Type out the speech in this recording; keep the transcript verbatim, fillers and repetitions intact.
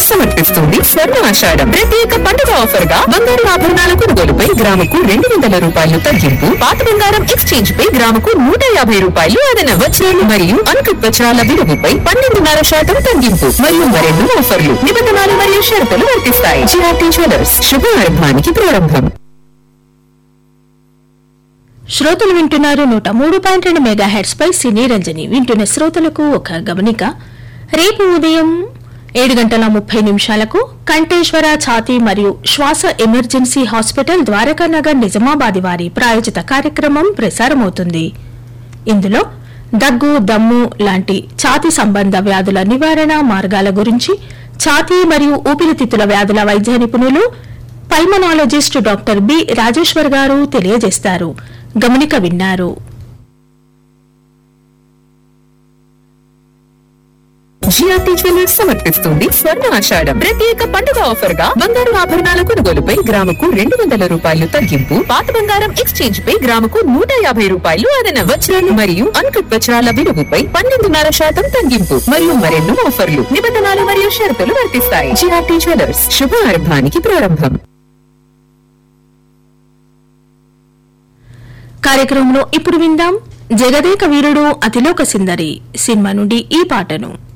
Jewellers సమర్పిస్తుంది స్వర్ణ ఆషాఢం ప్రత్యేక పండుగ ఆఫర్ గా బంగారు ఆభరణాల కొనుగోలుపై గ్రాముకు రెండు వందల రూపాయలు తగ్గింపు, పాత బంగారం ఎక్స్చేంజ్ పై గ్రాముకు నూట యాభై రూపాయలు అదన, వజ్రాలు మరియు అన్కట్ వజ్రాల విలువపై పన్నెండున్నర శాతం తగ్గింపు మరియు మరెన్నో ఆఫర్లు, నిబంధనలు మరియు షరతులు వర్తిస్తాయి. జిఆర్టీ జ్యువెలర్స్ శుభారంభానికి ప్రారంభం. శ్రోతలు వింటున్నారు నూట మూడు పాయింట్ రెండు మెగా హెడ్స్ పై సినీ రంజని. వింటున్న శ్రోతలకు ఒక గమనిక. రేపు ఉదయం ఏడు గంటల ముప్పై నిమిషాలకు కంఠేశ్వర ఛాతీ మరియు శ్వాస ఎమర్జెన్సీ హాస్పిటల్ ద్వారకానగర్ నిజామాబాద్ వారి ప్రాయోజిత కార్యక్రమం ప్రసారమవుతుంది. ఇందులో దగ్గు, దమ్ము లాంటి ఛాతీ సంబంధ వ్యాధుల నివారణ మార్గాల గురించి ఛాతీ మరియు ఊపిరితిత్తుల వ్యాధుల వైద్య నిపుణులు పల్మనాలజిస్ట్ డాక్టర్ బి రాజేశ్వర్ గారు తెలియజేస్తారు. గమనిక విన్నారు. జిఆర్టీ జ్యువెలర్స్ సమర్పిస్తుంది స్వర్ణ ఆషాఢం ప్రత్యేక పండుగ ఆఫర్ గా బంగారు ఆభరణాల కొనుగోలుపై గ్రాముకు రెండు వందల రూపాయలు తగ్గింపు, పాత బంగారం ఎక్స్చేంజ్ పై గ్రాముకు నూట యాభై రూపాయలు అదన, వజ్రాలు మరియు అన్కట్ వజ్రాల విలువపై పన్నెండున్నర శాతం తగ్గింపు మరియు మరెన్నో ఆఫర్లు, నిబంధనలు మరియు షరతులు వర్తిస్తాయి. జిఆర్టీ జ్యువెలర్స్ శుభారంభానికి ప్రారంభం. కార్యక్రమంలో ఇప్పుడు విందాం జగదేక వీరుడు అతిలోక సుందరి సినిమా నుండి ఈ పాటను.